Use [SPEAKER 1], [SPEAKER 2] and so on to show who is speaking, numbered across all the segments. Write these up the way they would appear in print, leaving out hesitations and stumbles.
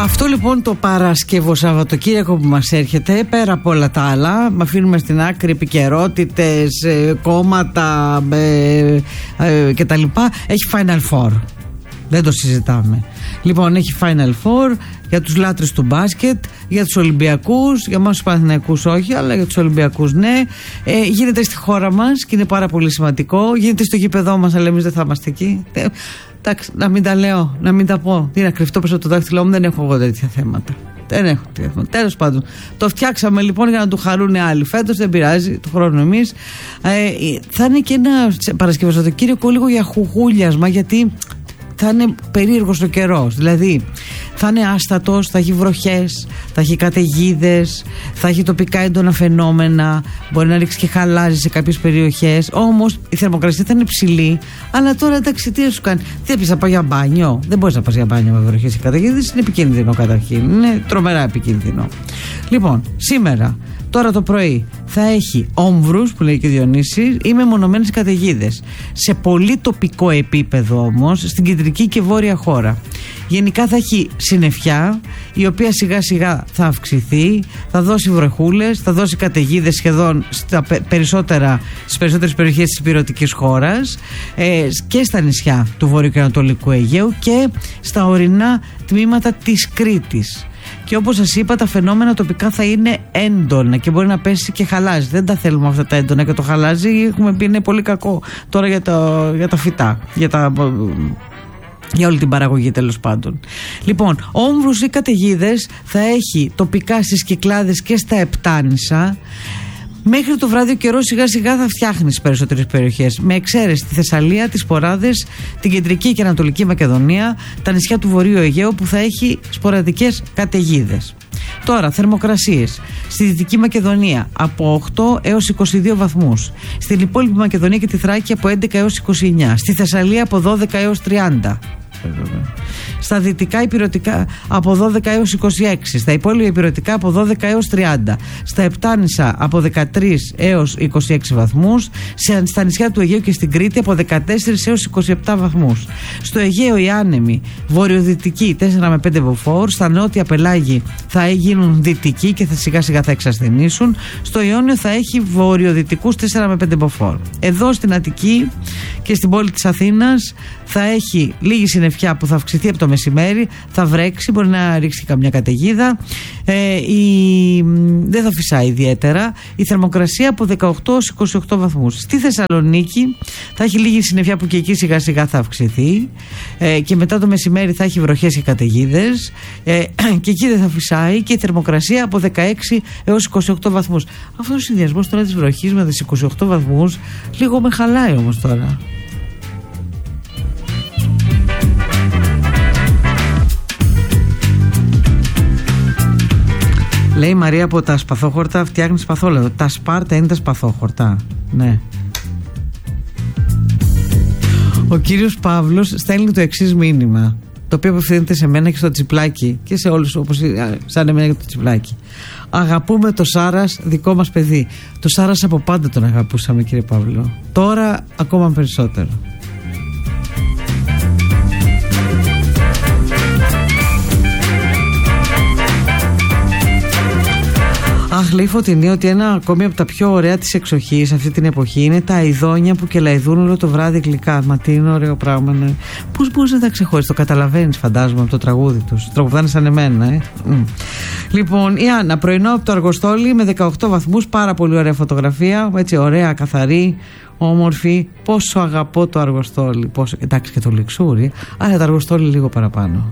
[SPEAKER 1] Αυτό λοιπόν το Παρασκευό Σαββατοκύριακο που μας έρχεται, πέρα από όλα τα άλλα, με αφήνουμε στην άκρη επικαιρότητες, κόμματα κτλ. Έχει Final Four. Δεν το συζητάμε. Λοιπόν, έχει Final Four για τους λάτρες του μπάσκετ, για τους Ολυμπιακούς, για εμάς τους Παναθηναϊκούς όχι, αλλά για τους Ολυμπιακούς ναι. Γίνεται στη χώρα μας και είναι πάρα πολύ σημαντικό. Γίνεται στο γήπεδό μας, αλλά εμείς δεν θα είμαστε εκεί. Εντάξει, να μην τα λέω, να μην τα πω. Τι να κρυφτώ πίσω από το δάχτυλό μου, δεν έχω εγώ τέτοια θέματα. Δεν έχω τέτοια θέματα. Τέλος πάντων, το φτιάξαμε λοιπόν για να του χαρούν άλλοι. Φέτος δεν πειράζει, του χρόνου εμείς. Θα είναι και ένα Παρασκευό Σαββατοκύριακο λίγο για χουγούλιασμα, γιατί θα είναι περίεργος ο καιρός. Δηλαδή θα είναι άστατος, θα έχει βροχές, θα έχει καταιγίδες, θα έχει τοπικά έντονα φαινόμενα, μπορεί να ρίξει και χαλάζι σε κάποιες περιοχές. Όμως η θερμοκρασία θα είναι ψηλή. Αλλά τώρα εντάξει, τι να σου κάνει, τι θα πεις, να πάω για μπάνιο? Δεν μπορείς να πας για μπάνιο με βροχές και καταιγίδες, είναι επικίνδυνο καταρχήν. Είναι τρομερά επικίνδυνο. Λοιπόν, σήμερα, τώρα το πρωί, θα έχει όμβρους που λέει και ο Διονύσης ή μεμονωμένες καταιγίδες. Σε πολύ τοπικό επίπεδο όμως, στην κεντρική και βόρεια χώρα. Γενικά θα έχει συννεφιά, η οποία σιγά σιγά θα αυξηθεί, θα δώσει βροχούλες, θα δώσει καταιγίδες σχεδόν στις περισσότερες περιοχές της ηπειρωτικής χώρας, και στα νησιά του Βορείου και Ανατολικού Αιγαίου και στα ορεινά τμήματα της Κρήτης. Και όπως σας είπα, τα φαινόμενα τοπικά θα είναι έντονα και μπορεί να πέσει και χαλάζι. Δεν τα θέλουμε αυτά τα έντονα, και το χαλάζι έχουμε πει είναι πολύ κακό τώρα για τα φυτά, για όλη την παραγωγή τέλος πάντων. Λοιπόν, όμβρους ή καταιγίδες θα έχει τοπικά στις Κυκλάδες και στα Επτάνησα. Μέχρι το βράδυ ο καιρός σιγά σιγά θα φτιάχνει στις περισσότερες περιοχές, με εξαίρεση τη Θεσσαλία, τις Ποράδες, την κεντρική και ανατολική Μακεδονία, τα νησιά του Βορείου Αιγαίου που θα έχει σποραδικές καταιγίδες. Τώρα, θερμοκρασίες. Στη Δυτική Μακεδονία από 8 έως 22 βαθμούς. Στην υπόλοιπη Μακεδονία και τη Θράκη από 11 έως 29. Στη Θεσσαλία από 12 έως 30. Στα δυτικά ηπειρωτικά από 12 έως 26. Στα υπόλοιπα ηπειρωτικά από 12 έως 30. Στα Επτάνησα από 13 έως 26 βαθμούς. Στα νησιά του Αιγαίου και στην Κρήτη από 14 έως 27 βαθμούς. Στο Αιγαίο οι άνεμοι βορειοδυτικοί 4 με 5 μποφόρ. Στα νότια πελάγη θα γίνουν δυτικοί και σιγά σιγά θα εξασθενήσουν. Στο Ιόνιο θα έχει βορειοδυτικούς 4 με 5 μποφόρ. Εδώ στην Αττική και στην πόλη της Αθήνας θα έχει λίγη συννεφιά που θα αυξηθεί από το μεσημέρι, θα βρέξει, μπορεί να ρίξει καμιά καταιγίδα, δεν θα φυσάει ιδιαίτερα. Η θερμοκρασία από 18 έως 28 βαθμούς. Στη Θεσσαλονίκη θα έχει λίγη συννεφιά που και εκεί σιγά σιγά θα αυξηθεί, και μετά το μεσημέρι θα έχει βροχές και καταιγίδες, και εκεί δεν θα φυσάει, και η θερμοκρασία από 16 έως 28 βαθμούς. Αυτός ο συνδυασμός τώρα της βροχής με τις 28 βαθμούς λίγο με χαλάει όμως τώρα. Λέει η Μαρία από τα σπαθόχορτα φτιάχνει σπαθόλαδο. Τα Σπάρτα είναι τα σπαθόχορτα. Ναι. Ο κύριος Παύλος στέλνει το εξής μήνυμα, το οποίο απευθύνεται σε μένα και στο Τσιπλάκι και σε όλους, όπως σαν εμένα και το Τσιπλάκι. Αγαπούμε το Σάρας, δικό μας παιδί. Το Σάρας από πάντα τον αγαπούσαμε, κύριε Παύλο. Τώρα ακόμα περισσότερο. Αχ, λέει η Φωτεινή ότι ένα ακόμη από τα πιο ωραία της εξοχής αυτή την εποχή είναι τα αηδόνια που κελαϊδούν όλο το βράδυ γλυκά. Μα τι είναι ωραίο πράγμα, ναι. Πώς μπορείς να τα ξεχωρίσεις, το καταλαβαίνεις, φαντάζομαι, από το τραγούδι τους. Τραγουδάνε σαν εμένα, Λοιπόν, η Άννα, πρωινό από το Αργοστόλι με 18 βαθμούς, πάρα πολύ ωραία φωτογραφία, έτσι ωραία, καθαρή, όμορφη. Πόσο αγαπώ το Αργοστόλι. Εντάξει, και το Λιξούρι, αλλά το Αργοστόλι λίγο παραπάνω.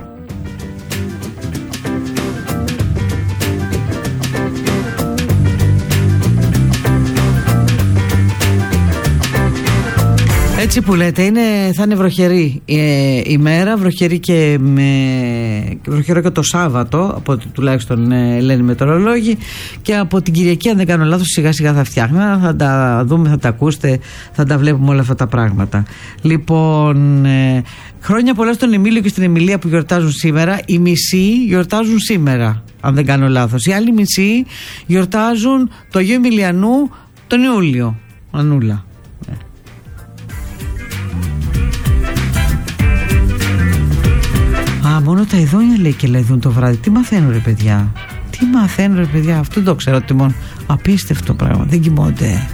[SPEAKER 1] Έτσι που λέτε, θα είναι βροχερή ημέρα, βροχερή και βροχερό και το Σάββατο, από ό,τι τουλάχιστον λένε οι μετεωρολόγοι, και από την Κυριακή, αν δεν κάνω λάθος, σιγά σιγά θα φτιάχνει. Θα τα δούμε, θα τα ακούσετε, θα τα βλέπουμε όλα αυτά τα πράγματα. Λοιπόν, χρόνια πολλά στον Εμίλιο και στην Εμιλία που γιορτάζουν σήμερα. Οι μισοί γιορτάζουν σήμερα, αν δεν κάνω λάθος. Οι άλλοι μισοί γιορτάζουν το Αγίου Εμιλιανού τον Ιούλιο. Ανούλα. μόνο τα ειδόνια λέει και λαϊδούν το βράδυ. Τι μαθαίνουν ρε παιδιά? Τι μαθαίνουν ρε παιδιά? Αυτό δεν το ξέρω, Τιμών. Απίστευτο πράγμα, δεν κοιμώνται.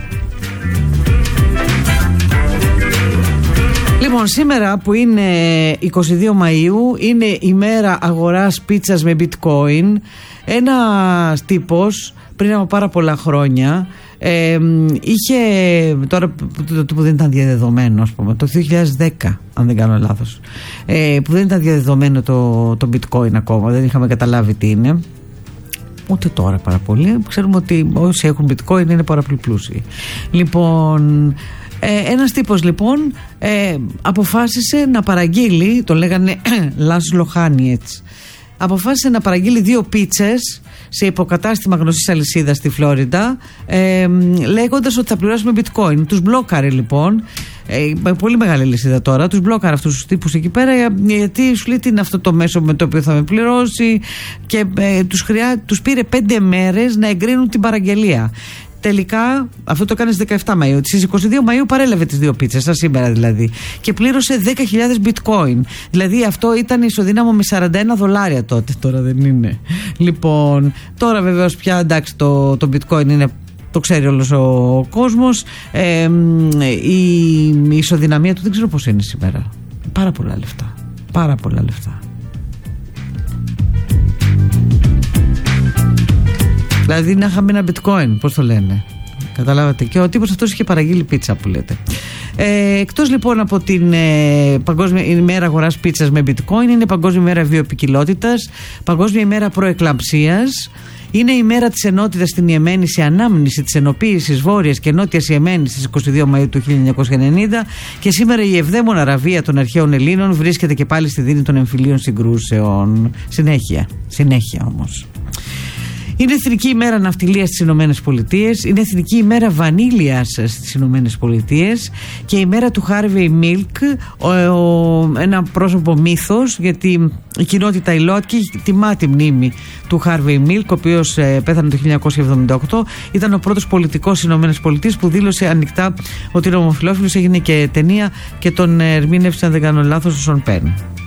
[SPEAKER 1] Λοιπόν, σήμερα που είναι 22 Μαΐου είναι η μέρα αγοράς πίτσας με bitcoin. Ένας τύπος πριν από πάρα πολλά χρόνια είχε, τώρα που δεν ήταν διαδεδομένο, ας πούμε, το 2010 αν δεν κάνω λάθος, που δεν ήταν διαδεδομένο το bitcoin ακόμα, δεν είχαμε καταλάβει τι είναι. Ούτε τώρα πάρα πολύ. Ξέρουμε ότι όσοι έχουν bitcoin είναι πάρα πολύ πλούσιοι. Λοιπόν, ένας τύπος λοιπόν αποφάσισε να παραγγείλει, το λέγανε Λάσλο Χάνιετς, αποφάσισε να παραγγείλει 2 πίτσες σε υποκατάστημα γνωστής αλυσίδας στη Φλόριντα, λέγοντας ότι θα πληρώσουμε bitcoin. Τους μπλόκαρε λοιπόν, πολύ μεγάλη αλυσίδα τώρα, τους μπλόκαρε αυτούς τους τύπους εκεί πέρα, γιατί σου λέει τι είναι αυτό το μέσο με το οποίο θα με πληρώσει, και τους πήρε 5 μέρες να εγκρίνουν την παραγγελία. Τελικά, αυτό το έκανε στις 17 Μαΐου. Στις 22 Μαΐου παρέλαβε τις 2 πίτσες, σαν σήμερα δηλαδή, και πλήρωσε 10.000 bitcoin. Δηλαδή αυτό ήταν ισοδύναμο με $41 τότε, τώρα δεν είναι. Λοιπόν, τώρα βεβαίως πια εντάξει, το bitcoin είναι, το ξέρει όλος ο κόσμος. Η ισοδυναμία του δεν ξέρω πώς είναι σήμερα. Πάρα πολλά λεφτά. Πάρα πολλά λεφτά. Δηλαδή να είχαμε ένα bitcoin, πώς το λένε. Καταλάβατε. Και ο τύπος αυτός είχε παραγγείλει πίτσα που λέτε. Εκτός λοιπόν από την Παγκόσμια ημέρα αγοράς πίτσας με bitcoin, είναι Παγκόσμια ημέρα βιοποικιλότητας, Παγκόσμια ημέρα προεκλαμψίας. Είναι η μέρα της ενότητας στην Ιεμένη σε ανάμνηση της ενοποίησης Βόρειας και Νότιας Ιεμένης στις 22 Μαΐου του 1990, και σήμερα η ευδαίμονα ραβεία των αρχαίων Ελλήνων βρίσκεται και πάλι στη δίνη των εμφυλίων συγκρούσεων. Συνέχεια όμως. Είναι Εθνική ημέρα ναυτιλίας στις Ηνωμένες Πολιτείες, είναι Εθνική ημέρα βανίλιας στις Ηνωμένες Πολιτείες και η μέρα του Harvey Milk, ένα πρόσωπο μύθος, γιατί η κοινότητα η ΛΟΑΤΚΙ τιμά τη μνήμη του Harvey Milk, ο οποίος πέθανε το 1978, ήταν ο πρώτος πολιτικός στις Ηνωμένες Πολιτείες που δήλωσε ανοιχτά ότι είναι ομοφυλόφιλος, έγινε και ταινία και τον ερμήνευσε, αν δεν κάνω λάθος, ο Σον Πεν.